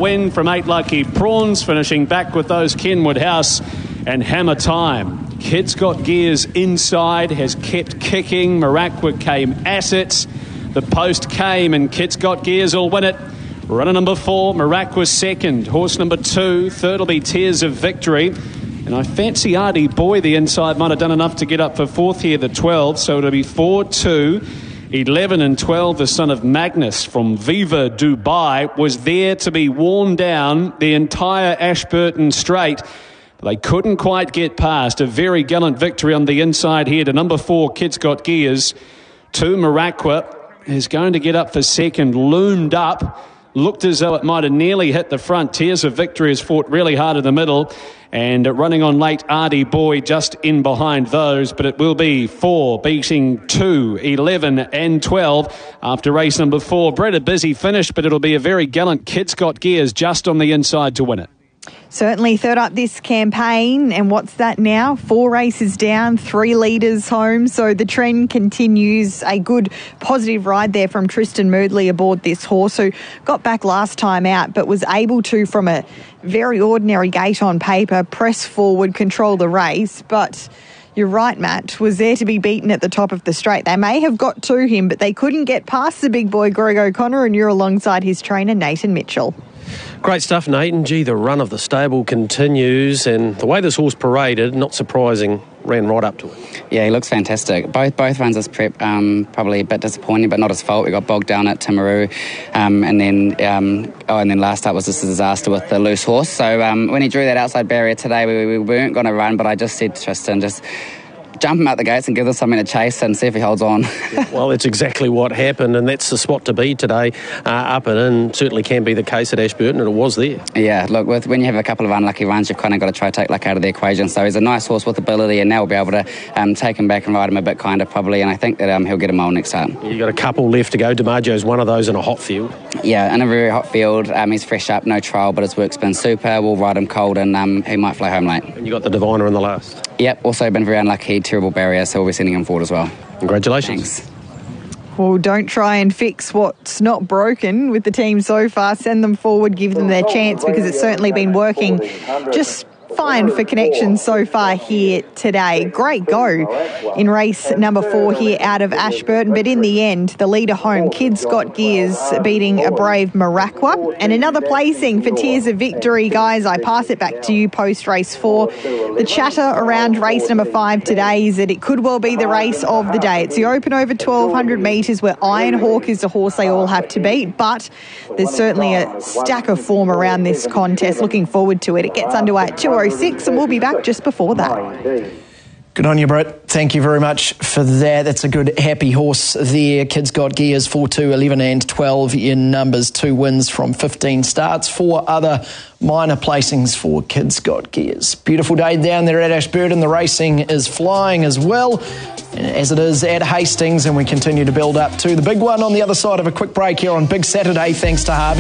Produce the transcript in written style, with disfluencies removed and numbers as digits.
win from 8 Lucky Prawns, finishing back with those Kenwood House and Hammer Time. Kids Got Gears inside, has kept kicking. Maraqua came at it. The post came and Kids Got Gears will win it. Runner number 4, Maraqua second. Horse number 2, third will be Tears of Victory. And I fancy Artie Boy, the inside, might have done enough to get up for 4th here, the 12. So it'll be 4, 2, 11 and 12. The son of Magnus from Viva Dubai was there to be worn down the entire Ashburton Straight. They couldn't quite get past. A very gallant victory on the inside here to number 4, Kids Got Gears. 2, Maraqua is going to get up for second, loomed up. Looked as though it might have nearly hit the front. Tears of Victory has fought really hard in the middle. And running on late, Artie Boy just in behind those. But it will be 4 beating 2, 11 and 12 after race number 4. Brett, a busy finish, but it'll be a very gallant Kids Got Gears just on the inside to win it. Certainly third up this campaign, and what's that now? 4 races down, 3 leaders home, so the trend continues. A good positive ride there from Tristan Moodley aboard this horse, who got back last time out but was able to, from a very ordinary gate on paper, press forward, control the race. But you're right, Matt, was there to be beaten at the top of the straight. They may have got to him, but they couldn't get past the big boy Greg O'Connor, and you're alongside his trainer Nathan Mitchell. Great stuff, Nathan. Gee, the run of the stable continues, and the way this horse paraded, not surprising, ran right up to it. Yeah, he looks fantastic. Both runs as prep, probably a bit disappointing, but not his fault. We got bogged down at Timaru, and then last up was just a disaster with the loose horse. So when he drew that outside barrier today, we weren't going to run, but I just said to Tristan, just jump him out the gates and give us something to chase and see if he holds on. Well, that's exactly what happened, and that's the spot to be today, up and in. Certainly can be the case at Ashburton, and it was there. Yeah, look, when you have a couple of unlucky runs, you've kind of got to try to take luck out of the equation. So he's a nice horse with ability, and now we'll be able to take him back and ride him a bit kinder probably, and I think that he'll get a mole next time. You've got a couple left to go. DiMaggio's one of those in a hot field. Yeah, in a very hot field. He's fresh up, no trial, but his work's been super. We'll ride him cold, and he might fly home late. And you got the Diviner in the last. Yep, also been very unlucky, terrible barrier, so we'll be sending him forward as well. Congratulations. Thanks. Well, don't try and fix what's not broken with the team so far. Send them forward, give them their chance, because it's certainly been working just fine for Connections so far here today. Great go in race number 4 here out of Ashburton, but in the end, the leader home, Kids Got Gears, beating a brave Maraqua. And another placing for Tears of Victory, guys. I pass it back to you post race 4. The chatter around race number 5 today is that it could well be the race of the day. It's the Open over 1,200 metres where Iron Hawk is the horse they all have to beat, but there's certainly a stack of form around this contest. Looking forward to it. It gets underway at 2:06, and we'll be back just before that. Good on you, Brett. Thank you very much for that. That's a good, happy horse there. Kids Got Gears, 4, 2, 11 and 12 in numbers. 2 wins from 15 starts. 4 other minor placings for Kids Got Gears. Beautiful day down there at Ashburton. The racing is flying as well, as it is at Hastings, and we continue to build up to the big one on the other side of a quick break here on Big Saturday, thanks to Harvey.